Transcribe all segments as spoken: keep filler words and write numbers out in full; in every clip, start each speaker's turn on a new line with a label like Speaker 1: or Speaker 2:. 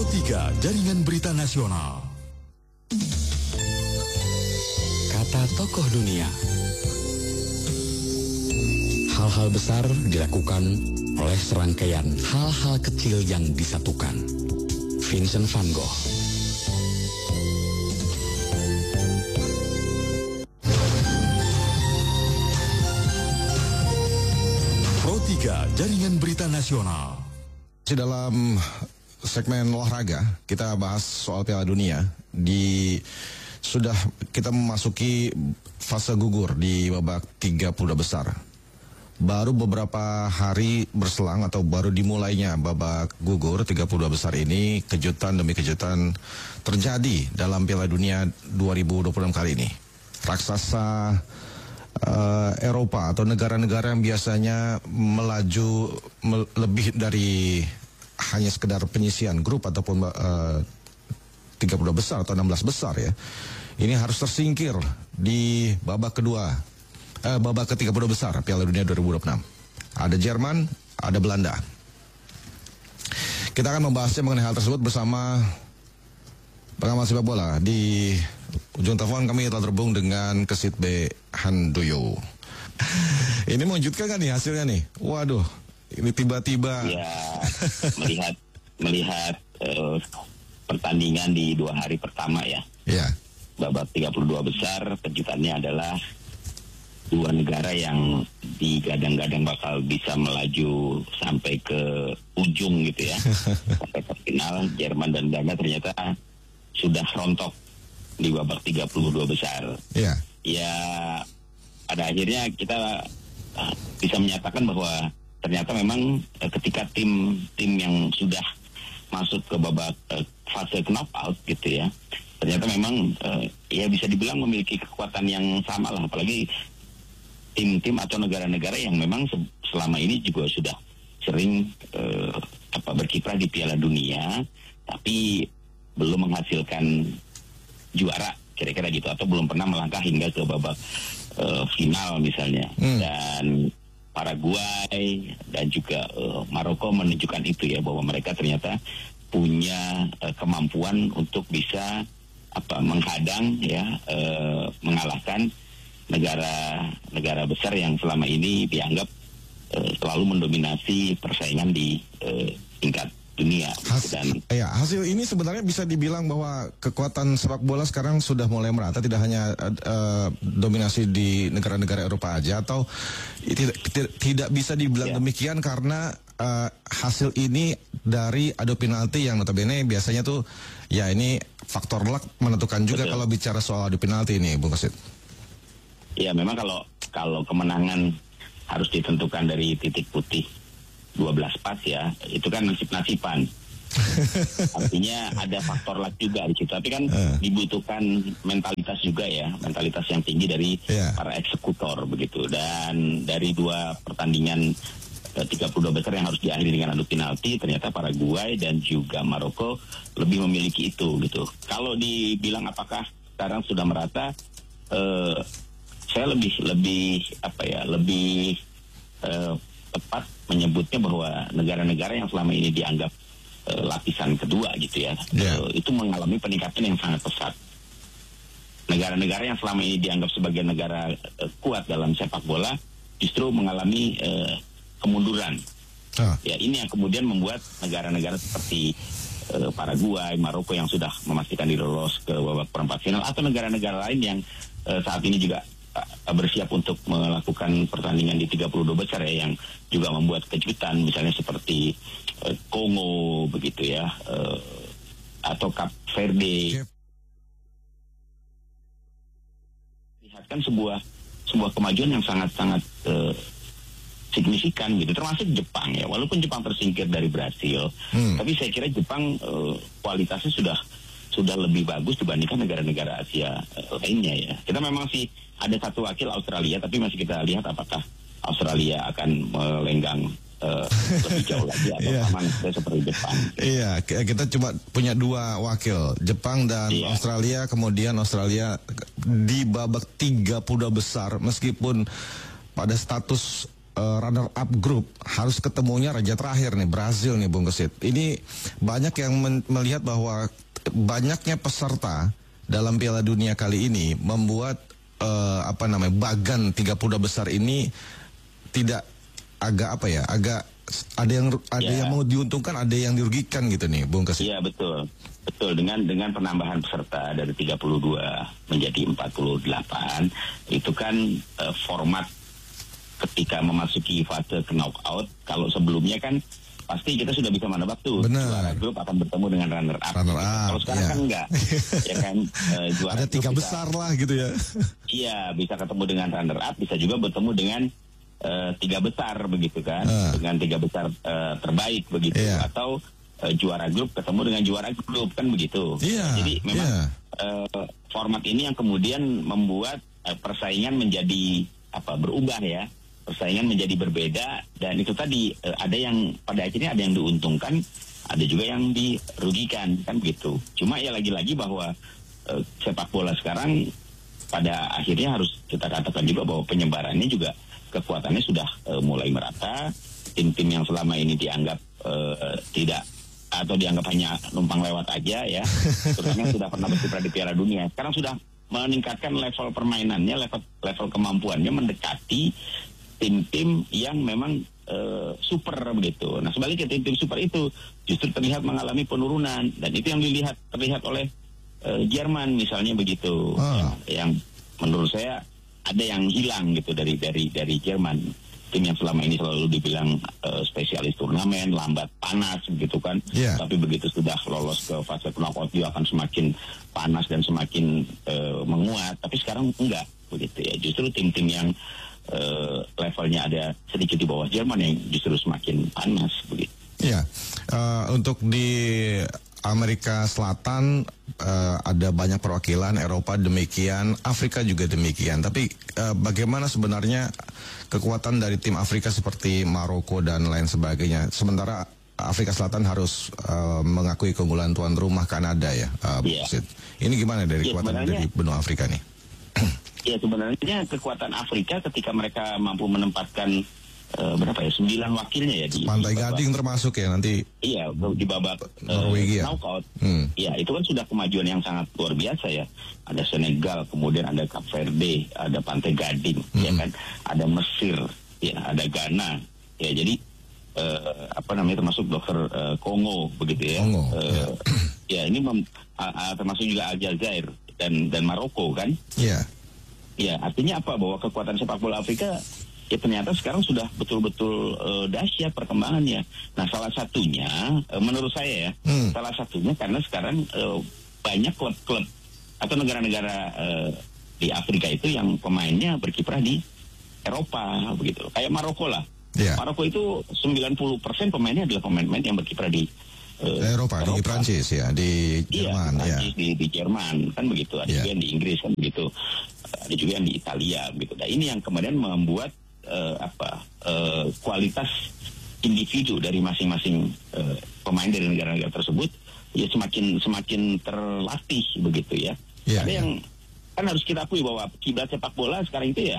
Speaker 1: Pro tiga Jaringan Berita Nasional. Kata tokoh dunia. Hal-hal besar dilakukan oleh serangkaian hal-hal kecil yang disatukan. Vincent van Gogh. Pro tiga Jaringan Berita Nasional.
Speaker 2: Dalam segmen olahraga kita bahas soal Piala Dunia. Di sudah kita memasuki fase gugur di babak tiga puluh dua besar. Baru beberapa hari berselang atau baru dimulainya babak gugur tiga puluh dua besar ini, kejutan demi kejutan terjadi dalam Piala Dunia dua ribu dua puluh enam kali ini. Raksasa uh, Eropa atau negara-negara yang biasanya melaju me- lebih dari hanya sekedar penyisian grup ataupun uh, tiga puluh dua besar atau enam belas besar ya. Ini harus tersingkir di babak kedua. Eh, babak ke tiga puluh dua besar Piala Dunia dua ribu dua puluh enam. Ada Jerman, ada Belanda. Kita akan membahasnya mengenai hal tersebut bersama pengamat sepak bola. Di ujung telepon kami telah terhubung dengan Kesit B. Handoyo. Ini mengejutkan kan nih hasilnya nih? Waduh, ini tiba-tiba.
Speaker 3: Ya, melihat melihat uh, pertandingan di dua hari pertama ya.
Speaker 2: Ya.
Speaker 3: Babak tiga puluh dua besar, kejutannya adalah dua negara yang digadang-gadang bakal bisa melaju sampai ke ujung gitu ya. Sampai ke final, Jerman dan Belanda ternyata sudah rontok di babak tiga puluh dua besar.
Speaker 2: Ya.
Speaker 3: Ya, pada akhirnya kita uh, bisa menyatakan bahwa ternyata memang uh, ketika tim-tim yang sudah masuk ke babak uh, fase knockout gitu ya, ternyata memang uh, ya bisa dibilang memiliki kekuatan yang sama lah, apalagi tim-tim atau negara-negara yang memang se- selama ini juga sudah sering uh, apa berkiprah di Piala Dunia, tapi belum menghasilkan juara kira-kira gitu, atau belum pernah melangkah hingga ke babak uh, final misalnya. Hmm. Dan Paraguay dan juga uh, Maroko menunjukkan itu ya, bahwa mereka ternyata punya uh, kemampuan untuk bisa apa menghadang ya uh, mengalahkan negara-negara besar yang selama ini dianggap uh, selalu mendominasi persaingan di uh, tingkat dunia.
Speaker 2: Has,
Speaker 3: dan
Speaker 2: ya, hasil ini sebenarnya bisa dibilang bahwa kekuatan sepak bola sekarang sudah mulai merata, tidak hanya uh, dominasi di negara-negara Eropa aja, atau tidak, tidak, tidak bisa dibilang ya. Demikian karena uh, hasil ini dari adu penalti yang notabene biasanya tuh ya ini faktor luck menentukan juga. Betul. Kalau bicara soal adu penalti ini, Bung Kesit.
Speaker 3: Ya, memang kalau kalau kemenangan harus ditentukan dari titik putih dua belas pas ya, itu kan nasib-nasiban. Artinya ada faktor luck juga di situ, tapi kan uh. dibutuhkan mentalitas juga ya, mentalitas yang tinggi dari yeah. para eksekutor begitu. Dan dari dua pertandingan eh, tiga puluh dua besar yang harus diakhiri dengan adu penalti, ternyata Paraguay dan juga Maroko lebih memiliki itu gitu. Kalau dibilang apakah sekarang sudah merata, eh, saya lebih lebih apa ya lebih uh, tepat menyebutnya bahwa negara-negara yang selama ini dianggap uh, lapisan kedua gitu ya, yeah. uh, itu mengalami peningkatan yang sangat pesat. Negara-negara yang selama ini dianggap sebagai negara uh, kuat dalam sepak bola justru mengalami uh, kemunduran. Uh. Ya, ini yang kemudian membuat negara-negara seperti uh, Paraguay, Maroko yang sudah memastikan diri lolos ke babak perempat final, atau negara-negara lain yang uh, saat ini juga bersiap untuk melakukan pertandingan di tiga puluh dua besar ya, yang juga membuat kejutan misalnya seperti uh, Kongo begitu ya, uh, atau Cape Verde. Lihatkan sebuah sebuah kemajuan yang sangat-sangat uh, signifikan gitu, termasuk Jepang ya, walaupun Jepang tersingkir dari Brasil, hmm. tapi saya kira Jepang uh, kualitasnya sudah sudah lebih bagus dibandingkan negara-negara Asia uh, lainnya ya. Kita memang sih ada satu wakil Australia, tapi masih kita lihat apakah Australia akan melenggang uh, lebih jauh lagi atau yeah. sama seperti Jepang.
Speaker 2: Iya, yeah, kita cuma punya dua wakil, Jepang dan yeah. Australia. Kemudian Australia di babak tiga puluh dua besar, meskipun pada status uh, runner up group harus ketemunya raja terakhir nih, Brazil nih Bung Kesit. Ini banyak yang men- melihat bahwa banyaknya peserta dalam Piala Dunia kali ini membuat uh, apa namanya bagan tiga puluh dua besar ini tidak agak apa ya, agak ada yang ada
Speaker 3: ya.
Speaker 2: yang mau diuntungkan, ada yang dirugikan gitu nih Bung Kesit.
Speaker 3: Iya betul. Betul, dengan dengan penambahan peserta dari tiga puluh dua menjadi empat puluh delapan, itu kan uh, format ketika memasuki fase knockout. Kalau sebelumnya kan pasti kita sudah bisa menebak tuh,
Speaker 2: Benar.
Speaker 3: juara grup akan bertemu dengan runner up.
Speaker 2: Runner up,
Speaker 3: Kalau sekarang
Speaker 2: iya.
Speaker 3: kan enggak, ya kan uh, juara
Speaker 2: Ada tiga
Speaker 3: bisa,
Speaker 2: besar lah gitu ya.
Speaker 3: Iya, bisa ketemu dengan runner up, bisa juga bertemu dengan uh, tiga besar begitu kan,
Speaker 2: uh.
Speaker 3: dengan tiga besar uh, terbaik begitu,
Speaker 2: yeah.
Speaker 3: atau uh, juara grup ketemu dengan juara grup kan begitu.
Speaker 2: Yeah.
Speaker 3: Jadi memang
Speaker 2: yeah.
Speaker 3: uh, format ini yang kemudian membuat uh, persaingan menjadi apa berubah ya. Persaingan menjadi berbeda, dan itu tadi uh, ada yang pada akhirnya ada yang diuntungkan, ada juga yang dirugikan kan begitu. Cuma ya lagi-lagi bahwa uh, sepak bola sekarang pada akhirnya harus kita katakan juga bahwa penyebarannya juga kekuatannya sudah uh, mulai merata. Tim-tim yang selama ini dianggap uh, tidak atau dianggap hanya numpang lewat aja ya, terutama sudah pernah berkiprah di Piala Dunia, sekarang sudah meningkatkan level permainannya, level level kemampuannya mendekati tim-tim yang memang uh, super begitu. Nah sebaliknya tim-tim super itu justru terlihat mengalami penurunan, dan itu yang dilihat terlihat oleh uh, Jerman misalnya begitu,
Speaker 2: ah.
Speaker 3: ya, yang menurut saya ada yang hilang gitu dari dari dari Jerman, tim yang selama ini selalu dibilang uh, spesialis turnamen, lambat panas begitu kan,
Speaker 2: yeah.
Speaker 3: tapi begitu sudah lolos ke fase knockout dia akan semakin panas dan semakin uh, menguat. Tapi sekarang enggak begitu ya, justru tim-tim yang Uh, levelnya ada sedikit di bawah Jerman yang justru semakin panas begitu.
Speaker 2: Ya, uh, untuk di Amerika Selatan uh, ada banyak perwakilan, Eropa demikian, Afrika juga demikian. Tapi uh, bagaimana sebenarnya kekuatan dari tim Afrika seperti Maroko dan lain sebagainya? Sementara Afrika Selatan harus uh, mengakui keunggulan tuan rumah Kanada ya, uh,
Speaker 3: yeah.
Speaker 2: Ini gimana dari
Speaker 3: yeah,
Speaker 2: kekuatan dari benua Afrika nih?
Speaker 3: Ya sebenarnya kekuatan Afrika ketika mereka mampu menempatkan uh, berapa ya sembilan wakilnya ya di
Speaker 2: Pantai
Speaker 3: di babak,
Speaker 2: Gading termasuk ya nanti.
Speaker 3: Iya di babak
Speaker 2: Norwegia.
Speaker 3: uh, knockout.
Speaker 2: Hmm.
Speaker 3: Ya itu kan sudah kemajuan yang sangat luar biasa ya. Ada Senegal, kemudian ada Cape Verde, ada Pantai Gading, hmm. ya kan, ada Mesir, ya ada Ghana. Ya jadi uh, apa namanya termasuk dokter uh, Kongo begitu ya.
Speaker 2: Kongo.
Speaker 3: Uh,
Speaker 2: ya.
Speaker 3: ya ini mem, uh, uh, termasuk juga Aljazair dan dan Maroko kan.
Speaker 2: Iya.
Speaker 3: Ya, artinya apa? Bahwa kekuatan sepak bola Afrika ya ternyata sekarang sudah betul-betul uh, dahsyat perkembangannya. Nah, salah satunya uh, menurut saya ya, hmm. salah satunya karena sekarang uh, banyak klub-klub atau negara-negara uh, di Afrika itu yang pemainnya berkiprah di Eropa begitu. Kayak Maroko lah. Yeah. Maroko itu sembilan puluh persen pemainnya adalah pemain-pemain yang berkiprah di Uh,
Speaker 2: Eropa, Eropa, di Prancis ya, di Jerman
Speaker 3: iya,
Speaker 2: ya.
Speaker 3: Di, di Jerman kan begitu, ada
Speaker 2: yeah.
Speaker 3: juga yang di Inggris kan begitu, ada juga yang di Italia begitu. Nah ini yang kemudian membuat uh, apa uh, kualitas individu dari masing-masing uh, pemain dari negara-negara tersebut ya semakin semakin terlatih begitu ya. Yeah, ada yeah. yang kan harus kita akui bahwa kiblat sepak bola sekarang itu ya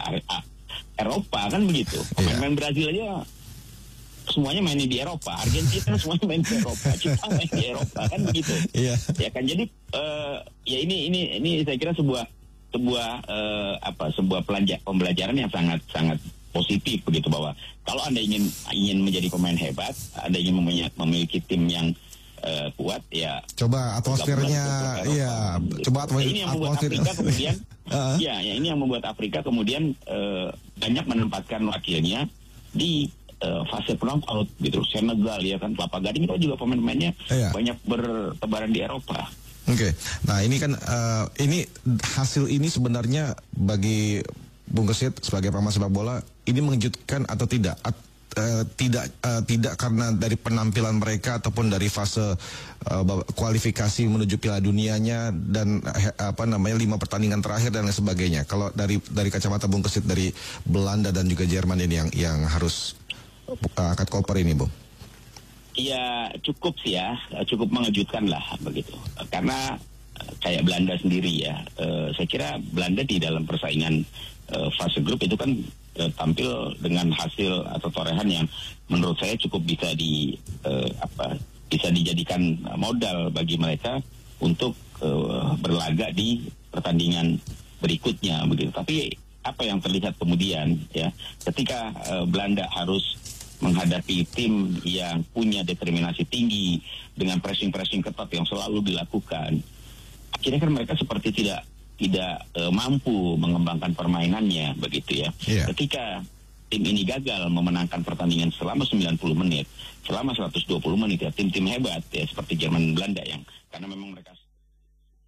Speaker 3: Eropa kan begitu. Pemain-pemain yeah. Brazil aja semuanya mainnya di Eropa, Argentina semuanya main di Eropa, Jepang main di Eropa kan begitu, yeah. ya kan. Jadi uh, ya ini ini ini saya kira sebuah sebuah uh, apa sebuah pelajar, pembelajaran yang sangat sangat positif begitu, bahwa kalau Anda ingin ingin menjadi pemain hebat, Anda ingin memiliki, memiliki tim yang uh, kuat ya.
Speaker 2: Coba atmosfernya, iya. Gitu. Coba atmosfer.
Speaker 3: Ya, ini yang membuat Afrika kemudian, uh-huh. ya, ya ini yang membuat Afrika kemudian uh, banyak menempatkan wakilnya di Uh, fase knockout gitu. Senegal ya kan, Kelapa Gading itu juga pemain-pemainnya iya. banyak bertebaran di Eropa.
Speaker 2: Oke, okay. Nah ini kan uh, ini hasil ini sebenarnya bagi Bung Kesit sebagai pengamat sepak bola ini mengejutkan atau tidak? At, uh, tidak uh, tidak karena dari penampilan mereka ataupun dari fase uh, kualifikasi menuju Piala Dunianya dan uh, apa namanya lima pertandingan terakhir dan lain sebagainya. Kalau dari dari kacamata Bung Kesit dari Belanda dan juga Jerman ini yang yang harus akad koper ini, Bu?
Speaker 3: Iya, cukup sih ya, cukup mengejutkan lah begitu. Karena kayak Belanda sendiri ya, uh, saya kira Belanda di dalam persaingan uh, fase grup itu kan uh, tampil dengan hasil atau torehan yang menurut saya cukup bisa di uh, apa bisa dijadikan modal bagi mereka untuk uh, berlaga di pertandingan berikutnya begitu. Tapi apa yang terlihat kemudian ya ketika uh, Belanda harus menghadapi tim yang punya determinasi tinggi dengan pressing-pressing ketat yang selalu dilakukan, akhirnya kan mereka seperti tidak tidak uh, mampu mengembangkan permainannya begitu ya. Yeah. Ketika tim ini gagal memenangkan pertandingan selama sembilan puluh menit, selama seratus dua puluh menit ya tim-tim hebat ya seperti Jerman dan Belanda yang karena memang mereka